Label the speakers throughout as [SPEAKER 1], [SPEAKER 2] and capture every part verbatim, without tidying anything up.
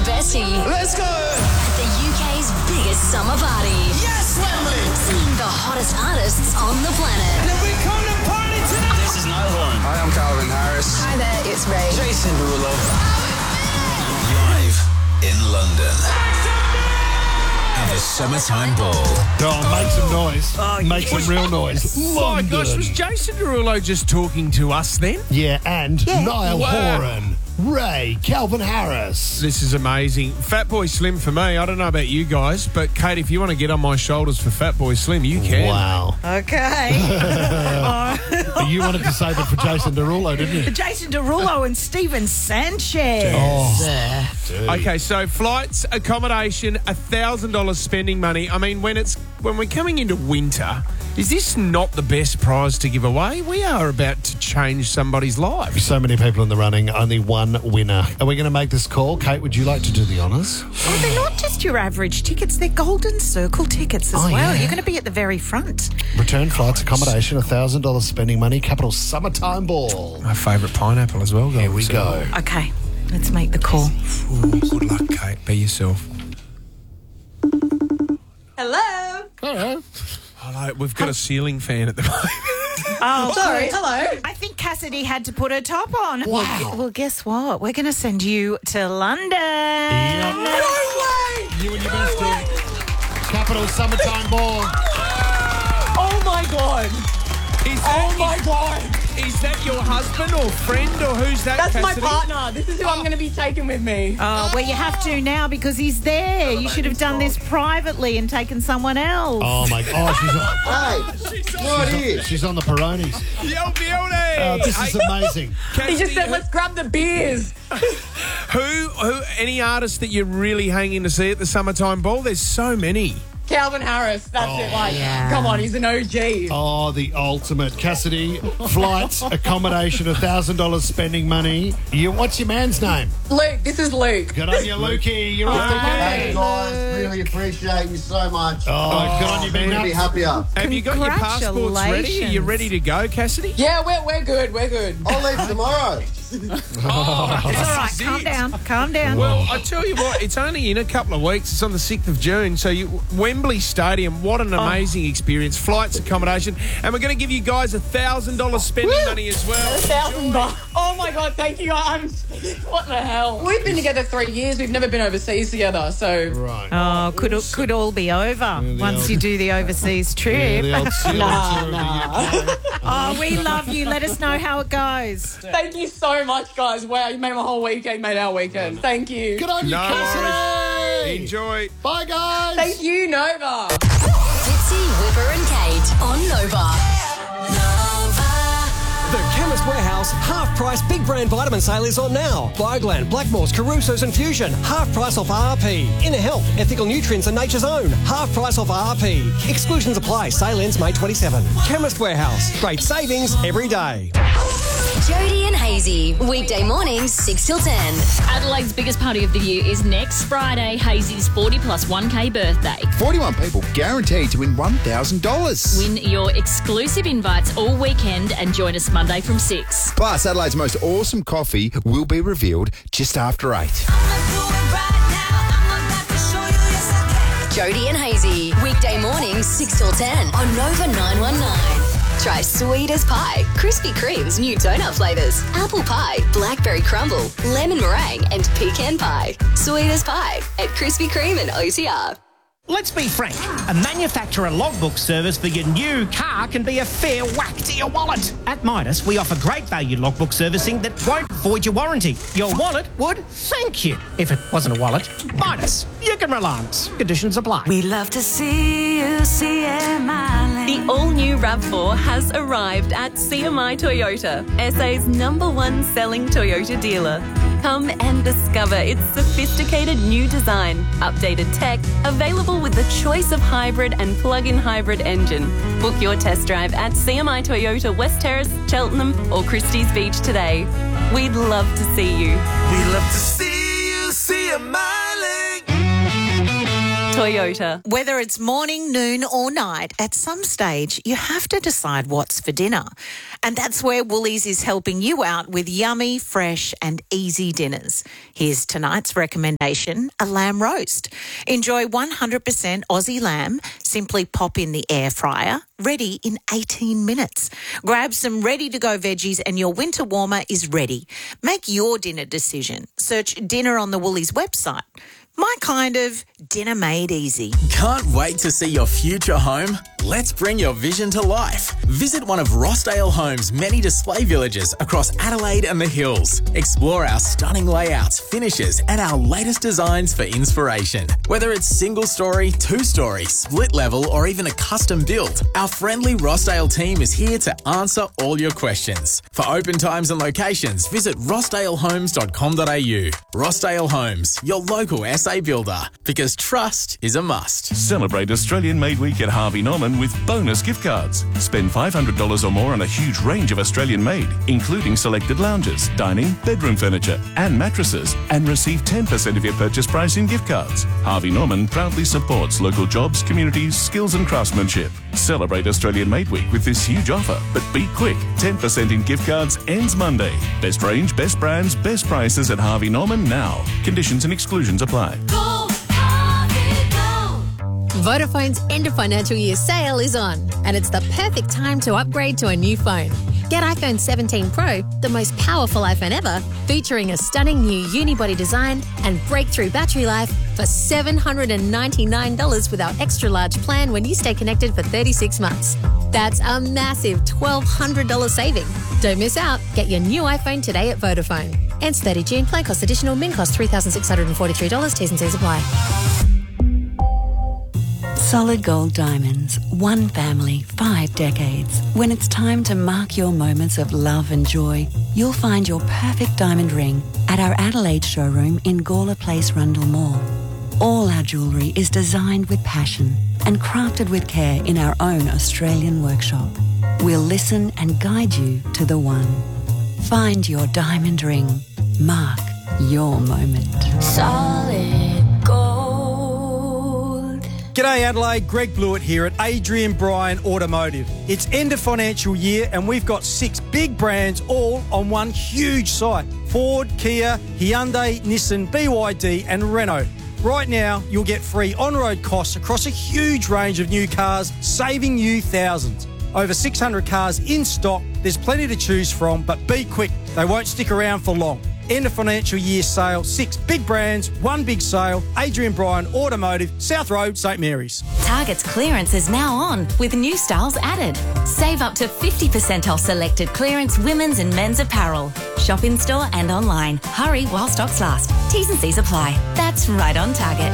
[SPEAKER 1] and Bessie.
[SPEAKER 2] Let's go!
[SPEAKER 1] At the U K's biggest summer party.
[SPEAKER 2] Yes, Wembley!
[SPEAKER 1] Seeing the hottest artists on the planet.
[SPEAKER 2] And we come to party tonight!
[SPEAKER 3] This is Niall Horan.
[SPEAKER 4] Hi, I'm Calvin Harris.
[SPEAKER 5] Hi there, it's Ray.
[SPEAKER 2] Jason Derulo.
[SPEAKER 3] Live in London. At the Summertime Ball.
[SPEAKER 6] Oh, make some noise.
[SPEAKER 7] Oh,
[SPEAKER 6] make some real noise.
[SPEAKER 7] Oh my gosh, was Jason Derulo just talking to us then?
[SPEAKER 6] Yeah, and
[SPEAKER 5] Yeah.
[SPEAKER 6] Niall
[SPEAKER 7] Wow.
[SPEAKER 6] Horan, Ray, Calvin Harris.
[SPEAKER 7] This is amazing. Fatboy Slim for me. I don't know about you guys, but Kate, if you want to get on my shoulders for Fatboy Slim, you can.
[SPEAKER 6] Wow.
[SPEAKER 5] Okay.
[SPEAKER 6] You wanted to say that for Jason Derulo, didn't you?
[SPEAKER 5] Jason Derulo and Steven Sanchez.
[SPEAKER 6] Oh, dude.
[SPEAKER 7] Okay, so flights, accommodation, a thousand dollars spending money. I mean, when it's when we're coming into winter, is this not the best prize to give away? We are about to change somebody's life.
[SPEAKER 6] So many people in the running, only one winner. Are we going to make this call? Kate, would you like to do the honours?
[SPEAKER 5] Oh, they're not just your average tickets, they're Golden Circle tickets as
[SPEAKER 6] Oh,
[SPEAKER 5] well.
[SPEAKER 6] yeah.
[SPEAKER 5] You're going to be at the very front.
[SPEAKER 6] Return flights, accommodation, one thousand dollars spending money, Capital Summertime Ball.
[SPEAKER 7] My favourite pineapple as well.
[SPEAKER 6] Here we go.
[SPEAKER 5] Okay, let's make the call.
[SPEAKER 7] Ooh, good luck, Kate. Be yourself.
[SPEAKER 8] Hello.
[SPEAKER 6] Hello.
[SPEAKER 7] Hello, we've got a ceiling fan at the moment.
[SPEAKER 5] Oh,
[SPEAKER 8] Sorry.
[SPEAKER 5] good.
[SPEAKER 8] Hello.
[SPEAKER 5] I think Cassidy had to put her top on.
[SPEAKER 6] Wow.
[SPEAKER 5] Well, well, guess what? We're going to send you to London.
[SPEAKER 6] Yep.
[SPEAKER 8] No way.
[SPEAKER 6] You and your bestie. Capital Summertime Ball.
[SPEAKER 8] Oh my god.
[SPEAKER 7] Is that,
[SPEAKER 8] Oh my god.
[SPEAKER 7] is that your husband or friend or who's that?
[SPEAKER 8] That's my
[SPEAKER 7] Cassidy?
[SPEAKER 8] partner. This is who I'm going to be taking with me.
[SPEAKER 5] Oh, well, you have to now because he's there. You should have done this privately and taken someone else.
[SPEAKER 6] Oh, my God. She's on,
[SPEAKER 4] Hey, what is?
[SPEAKER 6] she's on the Peronis.
[SPEAKER 7] Yo, beauty!
[SPEAKER 6] Oh, this is
[SPEAKER 7] Hey,
[SPEAKER 6] amazing.
[SPEAKER 8] He
[SPEAKER 7] Cassidy,
[SPEAKER 8] just said, let's grab the beers.
[SPEAKER 7] who, who, any artists that you're really hanging to see at the Summertime Ball? There's so many.
[SPEAKER 8] Calvin Harris. That's
[SPEAKER 6] Oh,
[SPEAKER 8] it. Like,
[SPEAKER 5] yeah.
[SPEAKER 8] come on, he's an O G.
[SPEAKER 6] Oh, the ultimate. Cassidy, flights, accommodation, one thousand dollars spending money. You, what's your man's name?
[SPEAKER 8] Luke, this is Luke.
[SPEAKER 6] Good on you, Lukey. You're off the
[SPEAKER 4] Hey
[SPEAKER 6] game.
[SPEAKER 4] guys, really appreciate you so much.
[SPEAKER 6] Oh, good on you, Big
[SPEAKER 4] Couldn't be
[SPEAKER 6] Nuts.
[SPEAKER 4] happier.
[SPEAKER 7] Have you got your passports ready? Are you ready to go, Cassidy?
[SPEAKER 8] Yeah, we're, we're good. We're good.
[SPEAKER 4] I'll leave tomorrow.
[SPEAKER 7] Oh,
[SPEAKER 5] It's all right.
[SPEAKER 7] this is
[SPEAKER 5] Calm
[SPEAKER 7] it.
[SPEAKER 5] down. Calm down.
[SPEAKER 7] Well, I tell you what, it's only in a couple of weeks. It's on the sixth of June. So you, Wembley Stadium, what an amazing experience. Flights, accommodation. And we're going to give you guys a one thousand dollars spending money as well.
[SPEAKER 8] A thousand bucks. Oh my god, thank you. I'm. What the hell? We've been together three years. We've never been overseas together. So
[SPEAKER 6] Right.
[SPEAKER 5] Oh, could could all be over
[SPEAKER 6] the
[SPEAKER 5] once
[SPEAKER 6] old-
[SPEAKER 5] you do the overseas
[SPEAKER 6] Yeah,
[SPEAKER 5] trip.
[SPEAKER 6] the old seal
[SPEAKER 8] Nah,
[SPEAKER 6] tour of the
[SPEAKER 8] nah.
[SPEAKER 6] U K.
[SPEAKER 5] Oh, we love you. Let us know how it goes.
[SPEAKER 8] thank you so much, guys. Wow, you made my whole weekend. Made our weekend. Thank you.
[SPEAKER 6] Good on you,
[SPEAKER 7] No
[SPEAKER 6] Cassidy.
[SPEAKER 7] worries. Enjoy.
[SPEAKER 6] Bye, guys.
[SPEAKER 8] Thank you, Nova.
[SPEAKER 1] Fitzy, Whipper and Kate on Nova.
[SPEAKER 9] The Chemist Warehouse half-price big brand vitamin sale is on now. Bioglan, Blackmores, Caruso's and Fusion, half price off R R P. Inner Health, Ethical Nutrients and Nature's Own, half price off R R P. Exclusions apply. Sale ends May twenty-seventh. Chemist Warehouse. Great savings every day.
[SPEAKER 1] Jody and Hazy, weekday mornings, six till ten.
[SPEAKER 10] Adelaide's biggest party of the year is next Friday, Hazy's forty plus one K birthday.
[SPEAKER 11] forty-one people guaranteed to win one thousand dollars.
[SPEAKER 10] Win your exclusive invites all weekend and join us Monday from six.
[SPEAKER 11] Plus, Adelaide's most awesome coffee will be revealed just after eight.
[SPEAKER 1] Jody and Hazy, weekday mornings, six till ten on Nova nine one nine. Try sweet as pie, Krispy Kreme's new donut flavours, apple pie, blackberry crumble, lemon meringue and pecan pie. Sweet as pie at Krispy Kreme and O T R.
[SPEAKER 12] Let's be frank, a manufacturer logbook service for your new car can be a fair whack to your wallet. At Midas, we offer great value logbook servicing that won't void your warranty. Your wallet would thank you. If it wasn't a wallet, Midas, you can rely on us. Conditions apply.
[SPEAKER 13] We love to see you, C M I.
[SPEAKER 14] The all-new RAV four has arrived at C M I Toyota, S A's number one selling Toyota dealer. Come and discover its sophisticated new design, updated tech, available with the choice of hybrid and plug-in hybrid engine. Book your test drive at C M I Toyota West Terrace, Cheltenham or Christie's Beach today. We'd love to see you.
[SPEAKER 2] We love to see you, see a miling.
[SPEAKER 10] Toyota.
[SPEAKER 5] Whether it's morning, noon or night, at some stage you have to decide what's for dinner. And that's where Woolies is helping you out with yummy, fresh and easy dinners. Here's tonight's recommendation, a lamb roast. Enjoy one hundred percent Aussie lamb. Simply pop in the air fryer. Ready in eighteen minutes. Grab some ready-to-go veggies and your winter warmer is ready. Make your dinner decision. Search dinner on the Woolies website. My kind of dinner made easy.
[SPEAKER 15] Can't wait to see your future home? Let's bring your vision to life. Visit one of Rossdale Homes' many display villages across Adelaide and the Hills. Explore our stunning layouts, finishes and our latest designs for inspiration. Whether it's single story, two story, split level or even a custom build, our friendly Rossdale team is here to answer all your questions. For open times and locations, visit rossdale homes dot com dot a u. Rossdale Homes, your local S A builder, because trust is a must.
[SPEAKER 16] Celebrate Australian Made Week at Harvey Norman with bonus gift cards. Spend five hundred dollars or more on a huge range of Australian made, including selected lounges, dining, bedroom furniture and mattresses, and receive ten percent of your purchase price in gift cards. Harvey Norman proudly supports local jobs, communities, skills and craftsmanship. Celebrate Australian Made Week with this huge offer, but be quick. ten percent in gift cards ends Monday. Best range, best brands, best prices at Harvey Norman now. Conditions and exclusions apply.
[SPEAKER 17] Vodafone's end of financial year sale is on, and it's the perfect time to upgrade to a new phone. Get iPhone seventeen Pro, the most powerful iPhone ever, featuring a stunning new unibody design and breakthrough battery life for seven hundred ninety-nine dollars with our extra large plan when you stay connected for thirty-six months. That's a massive twelve hundred dollars saving. Don't miss out. Get your new iPhone today at Vodafone. Ends thirtieth of June. Plan cost additional. Min cost three thousand six hundred forty-three dollars. T's and C's apply.
[SPEAKER 18] Solid Gold Diamonds, one family, five decades. When it's time to mark your moments of love and joy, you'll find your perfect diamond ring at our Adelaide showroom in Gawler Place, Rundle Mall. All our jewellery is designed with passion and crafted with care in our own Australian workshop. We'll listen and guide you to the one. Find your diamond ring. Mark your moment.
[SPEAKER 13] Solid gold.
[SPEAKER 19] G'day Adelaide, Greg Blewett here at Adrian Bryan Automotive. It's end of financial year and we've got six big brands all on one huge site. Ford, Kia, Hyundai, Nissan, B Y D and Renault. Right now, you'll get free on-road costs across a huge range of new cars, saving you thousands. Over six hundred cars in stock, there's plenty to choose from, but be quick, they won't stick around for long. End of financial year sale, six big brands, one big sale. Adrian Bryan Automotive, South Road, St Mary's.
[SPEAKER 20] Target's clearance is now on with new styles added. Save up to fifty percent off selected clearance women's and men's apparel. Shop in store and online. Hurry while stocks last. T's and C's apply. That's right on Target.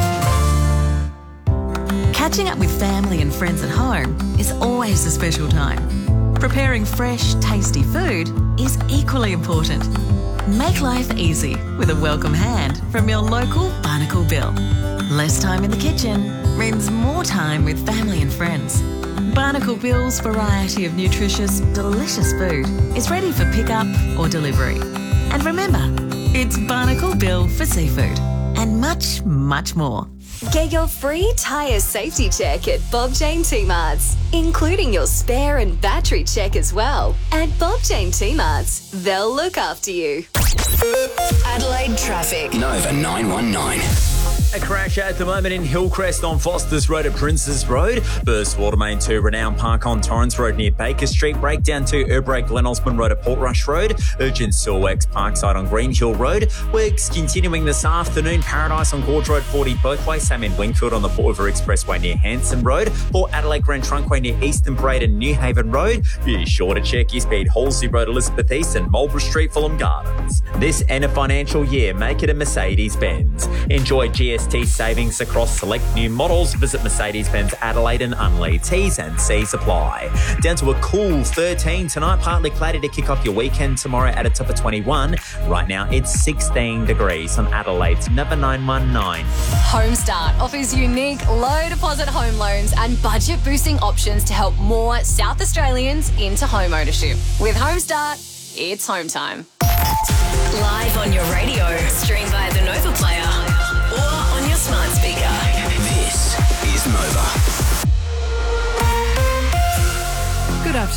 [SPEAKER 21] Catching up with family and friends at home is always a special time. Preparing fresh, tasty food is equally important. Make life easy with a welcome hand from your local Barnacle Bill. Less time in the kitchen means more time with family and friends. Barnacle Bill's variety of nutritious, delicious food is ready for pickup or delivery. And remember, it's Barnacle Bill for seafood and much, much more.
[SPEAKER 1] Get your free tyre safety check at Bob Jane T-Marts, including your spare and battery check as well. At Bob Jane T-Marts, they'll look after you. Adelaide traffic.
[SPEAKER 3] Nova nine one nine.
[SPEAKER 22] A crash at the moment in Hillcrest on Foster's Road at Princes Road. Burst water main to Renown Park on Torrens Road near Baker Street. Breakdown to Urbreak Glen Osmond Road at Portrush Road. Urgent Silwex Parkside on Green Hill Road. Works continuing this afternoon. Paradise on Gorge Road forty both ways. Same in Wingfield on the Port River Expressway near Hanson Road. Port Adelaide Grand Trunkway near Eastern Parade and New Haven Road. Be sure to check your speed. Halsey Road, Elizabeth East and Marlborough Street, Fulham Gardens. This end of financial year, make it a Mercedes-Benz. Enjoy G S T savings across select new models. Visit Mercedes-Benz Adelaide and Unley. T's and C's apply. Down to a cool thirteen tonight. Partly cloudy to kick off your weekend tomorrow at a top of twenty-one. Right now it's sixteen degrees on Adelaide's Nova nine one nine.
[SPEAKER 23] Homestart offers unique low deposit home loans and budget boosting options to help more South Australians into home ownership. With Homestart, it's home time.
[SPEAKER 1] Live on your radio, stream via the Nova Player or on your smart speaker.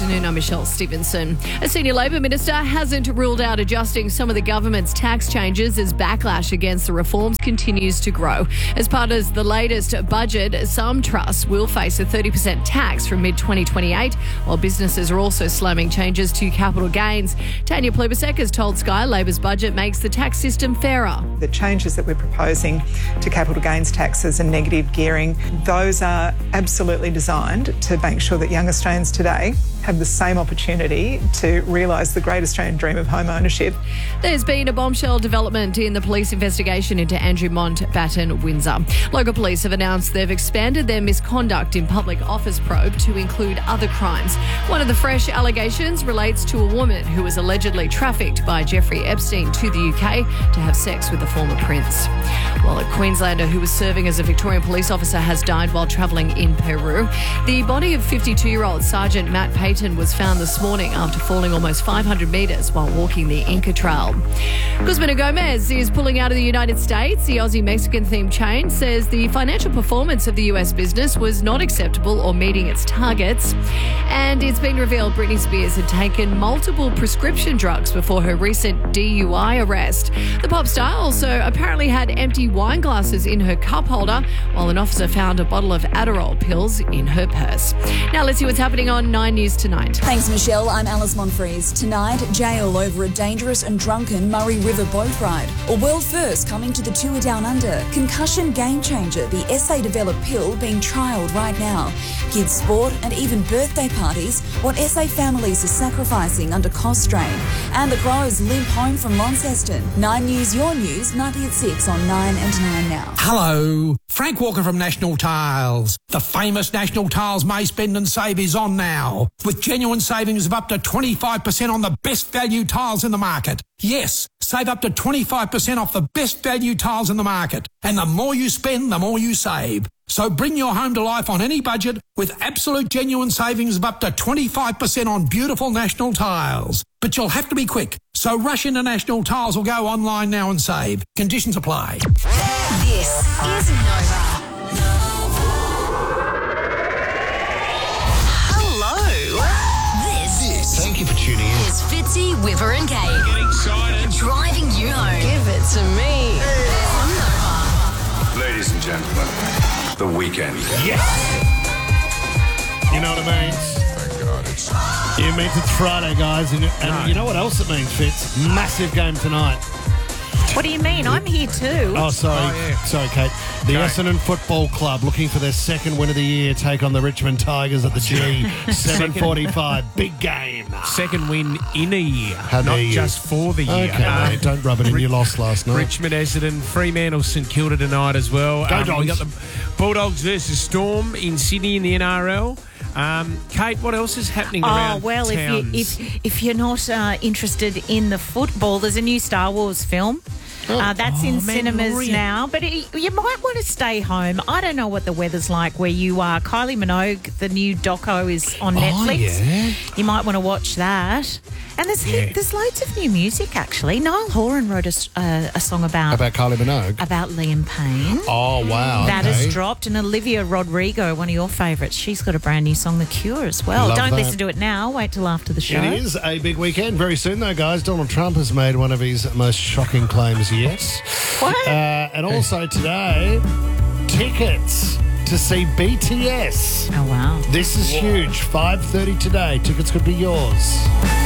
[SPEAKER 4] afternoon. I'm Michelle Stevenson. A senior Labor minister hasn't ruled out adjusting some of the government's tax changes as backlash against the reforms continues to grow. As part of the latest budget, some trusts will face a thirty percent tax from mid twenty twenty-eight, while businesses are also slamming changes to capital gains. Tanya Plibersek has told Sky Labor's budget makes the tax system fairer.
[SPEAKER 6] The changes that we're proposing to capital gains taxes and negative gearing, those are absolutely designed to make sure that young Australians today have the same opportunity to realise the great Australian dream of home ownership.
[SPEAKER 4] There's been a bombshell development in the police investigation into Andrew Mountbatten Windsor. Local police have announced they've expanded their misconduct in public office probe to include other crimes. One of the fresh allegations relates to a woman who was allegedly trafficked by Jeffrey Epstein to the U K to have sex with the former prince. While a Queenslander who was serving as a Victorian police officer has died while travelling in Peru, the body of fifty-two-year-old Sergeant Matt Payton was found this morning after falling almost five hundred metres while walking the Inca Trail. Guzman Gomez is pulling out of the United States. The Aussie-Mexican themed chain says the financial performance of the U S business was not acceptable or meeting its targets. And it's been revealed Britney Spears had taken multiple prescription drugs before her recent D U I arrest. The pop star also apparently had empty wine glasses in her cup holder, while an officer found a bottle of Adderall pills in her purse. Now let's see what's happening on Nine News tonight.
[SPEAKER 7] Thanks, Michelle. I'm Alice Monfries. Tonight, jail over a dangerous and drunken Murray River boat ride. A world first coming to the tour down under. Concussion game changer, the S A developed pill being trialled right now. Kids sport and even birthday parties, what S A families are sacrificing under cost strain. And the Crows limp home from Launceston. Nine News, your news, ninety at six on nine and nine now.
[SPEAKER 24] Hello, Frank Walker from National Tiles. The famous National Tiles May Spend and Save is on now, with genuine savings of up to twenty-five percent on the best value tiles in the market. Yes, save up to twenty-five percent off the best value tiles in the market. And the more you spend, the more you save. So bring your home to life on any budget with absolute genuine savings of up to twenty-five percent on beautiful National Tiles. But you'll have to be quick, so rush into National Tiles or go online now and save. Conditions apply.
[SPEAKER 1] This is Nova.
[SPEAKER 3] Thank you for tuning in.
[SPEAKER 1] It's Fitzy, Whipper and Kate.
[SPEAKER 3] Get excited.
[SPEAKER 1] Driving you home. Give it to me.
[SPEAKER 3] Ladies and gentlemen, the weekend.
[SPEAKER 25] Yes! You know what it means?
[SPEAKER 3] Thank God it's...
[SPEAKER 25] It means it's Friday, guys. And, and
[SPEAKER 3] No.
[SPEAKER 25] you know what else it means, Fitz? Massive game tonight.
[SPEAKER 5] What do you mean? I'm here too.
[SPEAKER 25] Oh, sorry.
[SPEAKER 3] Oh, yeah.
[SPEAKER 25] Sorry, Kate. The
[SPEAKER 3] Go.
[SPEAKER 25] Essendon Football Club looking for their second win of the year, take on the Richmond Tigers at the G. seven forty-five. Big game.
[SPEAKER 26] Second win in a year,
[SPEAKER 25] How
[SPEAKER 26] not
[SPEAKER 25] dare you.
[SPEAKER 26] just for the year.
[SPEAKER 25] Okay,
[SPEAKER 26] Uh,
[SPEAKER 25] mate, don't rub it in. You lost last night.
[SPEAKER 26] Richmond, Essendon, Fremantle, St Kilda tonight as well.
[SPEAKER 25] Go
[SPEAKER 26] Um, we got
[SPEAKER 25] Dogs.
[SPEAKER 26] the Bulldogs versus Storm in Sydney in the N R L. Um, Kate, what else is happening
[SPEAKER 5] Oh,
[SPEAKER 26] around
[SPEAKER 5] well, if, you,
[SPEAKER 26] towns?
[SPEAKER 5] if, if you're not uh, interested in the football, there's a new Star Wars film. Uh, that's
[SPEAKER 26] Oh,
[SPEAKER 5] in cinemas
[SPEAKER 26] Mandalorian.
[SPEAKER 5] now, but it, you might want to stay home. I don't know what the weather's like where you are. Kylie Minogue, the new doco is on Netflix.
[SPEAKER 25] yeah.
[SPEAKER 5] You might want to watch that. And there's
[SPEAKER 26] Yeah.
[SPEAKER 5] there's loads of new music, actually. Niall Horan wrote a, s- uh, a song about,
[SPEAKER 25] About Kylie Minogue.
[SPEAKER 5] about Liam Payne.
[SPEAKER 25] Oh, wow.
[SPEAKER 5] That
[SPEAKER 25] okay.
[SPEAKER 5] has dropped. And Olivia Rodrigo, one of your favourites, she's got a brand new song, The Cure, as well.
[SPEAKER 25] Love
[SPEAKER 5] Don't
[SPEAKER 25] that.
[SPEAKER 5] listen to it now. Wait till after the show.
[SPEAKER 25] It is a big weekend. Very soon, though, guys. Donald Trump has made one of his most shocking claims yet.
[SPEAKER 5] What?
[SPEAKER 25] Uh, and also today, tickets to see B T S.
[SPEAKER 5] Oh, wow.
[SPEAKER 25] This is huge. five thirty today. Tickets could be yours.